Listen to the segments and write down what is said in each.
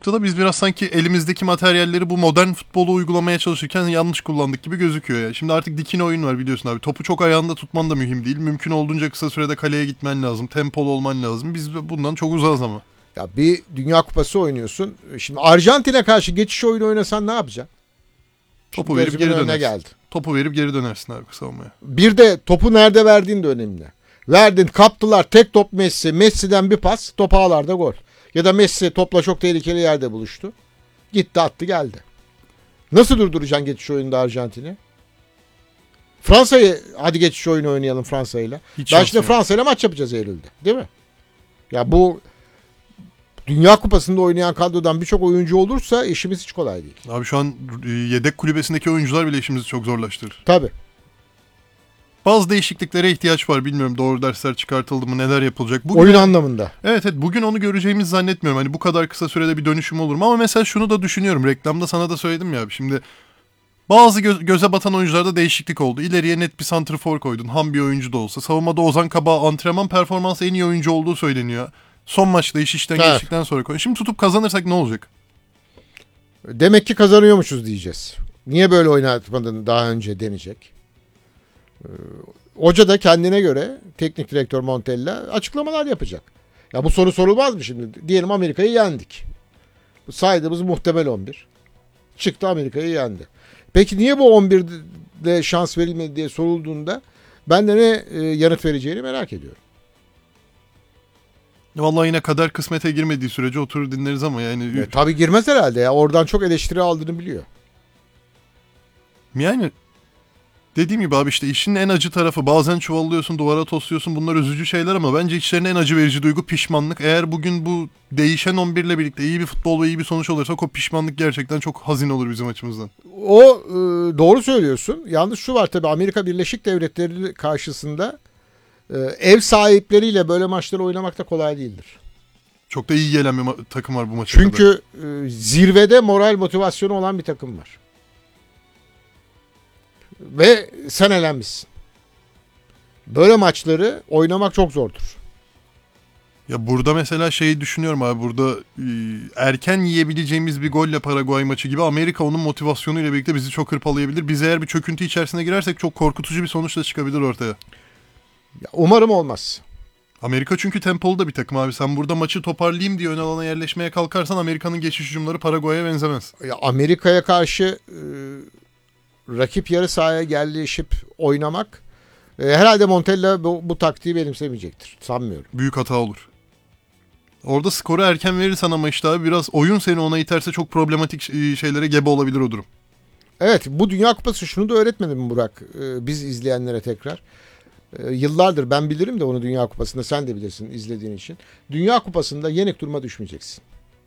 noktada biz biraz sanki elimizdeki materyalleri bu modern futbolu uygulamaya çalışırken yanlış kullandık gibi gözüküyor ya. Şimdi artık dikine oyun var biliyorsun abi. Topu çok ayağında tutman da mühim değil. Mümkün olduğunca kısa sürede kaleye gitmen lazım. Tempolu olman lazım. Biz bundan çok uzağız ama. Ya bir Dünya Kupası oynuyorsun. Şimdi Arjantin'e karşı geçiş oyunu oynasan ne yapacaksın? Topu verip geri dönersin. Topu verip geri dönersin abi savunmaya. Bir de topu nerede verdiğin de önemli. Verdin, kaptılar, tek top Messi. Messi'den bir pas, top ağlarda gol. Ya da Messi topla çok tehlikeli yerde buluştu. Gitti, attı, geldi. Nasıl durduracaksın geçiş oyunda Arjantin'i? Fransa'yı hadi geçiş oyunu oynayalım Fransa'yla. Ben şimdi Fransa'yla maç yapacağız Eylül'de. Değil mi? Ya bu Dünya Kupası'nda oynayan kadrodan birçok oyuncu olursa işimiz hiç kolay değil. Abi şu an yedek kulübesindeki oyuncular bile işimizi çok zorlaştırır. Tabii. Bazı değişikliklere ihtiyaç var. Bilmiyorum doğru dersler çıkartıldı mı, neler yapılacak. Bugün, oyun anlamında. Evet bugün onu göreceğimizi zannetmiyorum. Hani bu kadar kısa sürede bir dönüşüm olur mu? Ama mesela şunu da düşünüyorum. Reklamda sana da söyledim ya. Şimdi bazı göze batan oyuncularda değişiklik oldu. İleriye net bir santrfor koydun. Ham bir oyuncu da olsa. Savunmada Ozan Kabak antrenman performansı en iyi oyuncu olduğu söyleniyor. Son maçta iş işten geçtikten sonra koydun. Şimdi tutup kazanırsak ne olacak? Demek ki kazanıyormuşuz diyeceğiz. Niye böyle oynatmadın daha önce denecek. Hoca da kendine göre teknik direktör Montella açıklamalar yapacak. Ya bu soru sorulmaz mı şimdi? Diyelim Amerika'yı yendik. Saydığımız muhtemel 11. Çıktı Amerika'yı yendi. Peki niye bu 11'de şans verilmedi diye sorulduğunda ben de ne yanıt vereceğini merak ediyorum. Vallahi yine kader kısmete girmediği sürece oturur dinleriz ama yani... Tabii girmez herhalde ya. Oradan çok eleştiri aldığını biliyor. Yani dediğim gibi abi işte işin en acı tarafı bazen çuvallıyorsun, duvara tosluyorsun, bunlar üzücü şeyler ama bence içlerine en acı verici duygu pişmanlık. Eğer bugün bu değişen 11 ile birlikte iyi bir futbol ve iyi bir sonuç olursak o pişmanlık gerçekten çok hazin olur bizim açımızdan. O doğru söylüyorsun. Yalnız şu var tabii Amerika Birleşik Devletleri karşısında ev sahipleriyle böyle maçları oynamak da kolay değildir. Çok da iyi gelen bir takım var bu maça. Çünkü zirvede moral motivasyonu olan bir takım var. Ve sen elenmişsin. Böyle maçları oynamak çok zordur. Ya burada mesela şeyi düşünüyorum abi, burada erken yiyebileceğimiz bir golle Paraguay maçı gibi Amerika onun motivasyonuyla birlikte bizi çok hırpalayabilir. Biz eğer bir çöküntü içerisine girersek çok korkutucu bir sonuçla çıkabilir ortaya. Ya umarım olmaz. Amerika çünkü tempolu da bir takım abi. Sen burada maçı toparlayayım diye ön alana yerleşmeye kalkarsan Amerika'nın geçiş hücumları Paraguay'a benzemez. Ya Amerika'ya karşı rakip yarı sahaya yerleşip oynamak herhalde Montella bu taktiği benimsemeyecektir. Sanmıyorum. Büyük hata olur. Orada skoru erken verirsen ama işte abi biraz oyun seni ona iterse çok problematik şeylere gebe olabilir o durum. Evet, bu Dünya Kupası şunu da öğretmedi mi Burak? Biz izleyenlere tekrar. Yıllardır ben bilirim de onu Dünya Kupası'nda, sen de bilirsin izlediğin için. Dünya Kupası'nda yenik duruma düşmeyeceksin.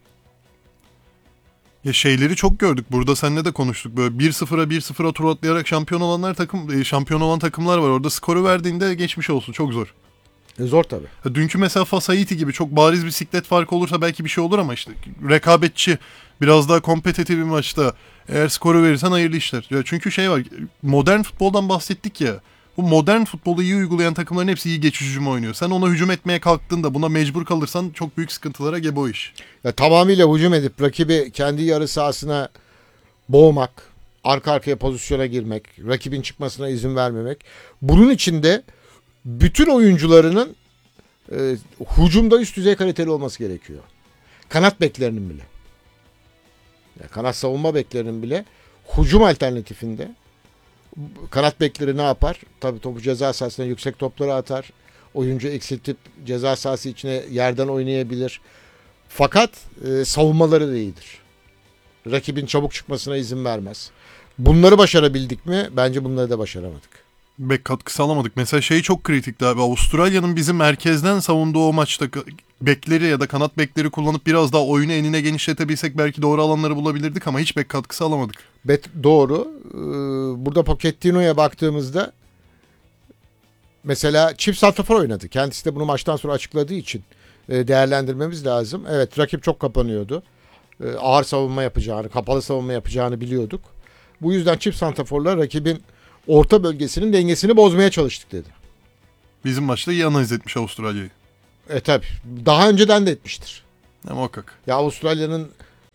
Ya şeyleri çok gördük. Burada seninle de konuştuk. Böyle 1-0'a 1-0'a tur atlayarak şampiyon olan takımlar var. Orada skoru verdiğinde geçmiş olsun. Çok zor. Zor tabii. Dünkü mesela Fas Haiti gibi çok bariz bir siklet farkı olursa belki bir şey olur ama işte rekabetçi, biraz daha kompetitif bir maçta eğer skoru verirsen hayırlı işler. Ya çünkü şey var, modern futboldan bahsettik ya. Bu modern futbolu iyi uygulayan takımların hepsi iyi geçiş hücumu oynuyor. Sen ona hücum etmeye kalktığında buna mecbur kalırsan çok büyük sıkıntılara gebe o iş. Ya tamamıyla hücum edip rakibi kendi yarı sahasına boğmak, arka arkaya pozisyona girmek, rakibin çıkmasına izin vermemek. Bunun için de bütün oyuncularının hücumda üst düzey kaliteli olması gerekiyor. Kanat beklerinin bile. Ya kanat savunma beklerinin bile hücum alternatifinde kanat bekleri ne yapar? Tabii topu ceza sahasına yüksek topları atar. Oyuncu eksiltip ceza sahası içine yerden oynayabilir. Fakat savunmaları da iyidir. Rakibin çabuk çıkmasına izin vermez. Bunları başarabildik mi? Bence bunları da başaramadık. Bek katkısı alamadık. Mesela şey çok kritikti abi. Avustralya'nın bizim merkezden savunduğu o maçta bekleri ya da kanat bekleri kullanıp biraz daha oyunu enine genişletebilsek belki doğru alanları bulabilirdik ama hiç bek katkısı alamadık. Doğru. Burada Pochettino'ya baktığımızda mesela çift santrafor oynadı. Kendisi de bunu maçtan sonra açıkladığı için değerlendirmemiz lazım. Evet, rakip çok kapanıyordu. Ağır savunma yapacağını, kapalı savunma yapacağını biliyorduk. Bu yüzden çift santraforla rakibin orta bölgesinin dengesini bozmaya çalıştık dedi. Bizim maçta iyi analiz etmiş Avustralya'yı. Tabii. Daha önceden de etmiştir. Muhakkak. Ya Avustralya'nın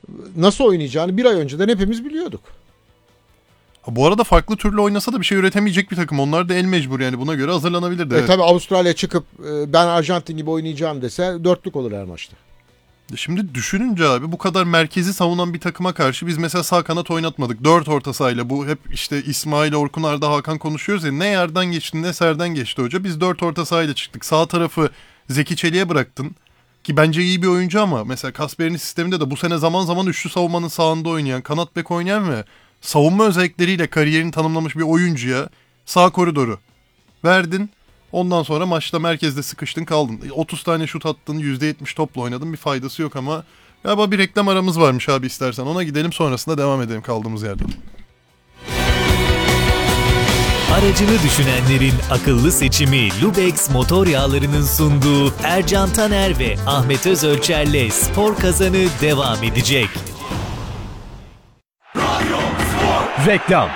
nasıl oynayacağını bir ay önceden hepimiz biliyorduk. Bu arada farklı türlü oynasa da bir şey üretemeyecek bir takım. Onlar da el mecbur yani buna göre hazırlanabilirdi. Evet. Tabii Avustralya çıkıp ben Arjantin gibi oynayacağım dese dörtlük olur her maçta. Şimdi düşününce abi bu kadar merkezi savunan bir takıma karşı biz mesela sağ kanat oynatmadık. 4 orta sahayla bu hep işte İsmail, Orkun, Arda, Hakan konuşuyoruz ya. Ne yerden geçti ne serden geçti hoca. Biz 4 orta sahayla çıktık. Sağ tarafı Zeki Çelik'e bıraktın. Ki bence iyi bir oyuncu ama mesela Kasper'in sisteminde de bu sene zaman zaman üçlü savunmanın sağında oynayan, kanat bek oynayan ve savunma özellikleriyle kariyerini tanımlamış bir oyuncuya sağ koridoru verdin. Ondan sonra maçta merkezde sıkıştın kaldın. 30 tane şut attın, %70 topla oynadın, bir faydası yok ama galiba bir reklam aramız varmış abi, istersen ona gidelim, sonrasında devam edelim kaldığımız yerden. Aracını düşünenlerin akıllı seçimi Lubex motor yağlarının sunduğu Ercan Taner ve Ahmet Özölçer'le Spor Kazanı devam edecek. Reklam.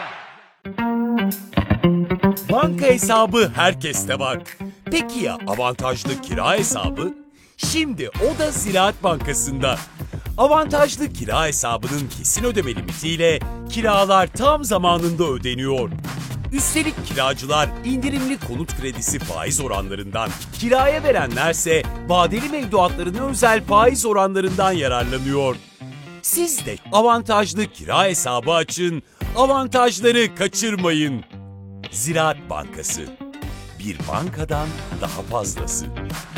Banka hesabı herkeste var. Peki ya avantajlı kira hesabı? Şimdi o da Ziraat Bankası'nda. Avantajlı kira hesabının kesin ödeme limitiyle kiralar tam zamanında ödeniyor. Üstelik kiracılar indirimli konut kredisi faiz oranlarından, kiraya verenlerse vadeli mevduatlarına özel faiz oranlarından yararlanıyor. Siz de avantajlı kira hesabı açın, avantajları kaçırmayın. Ziraat Bankası. Bir bankadan daha fazlası.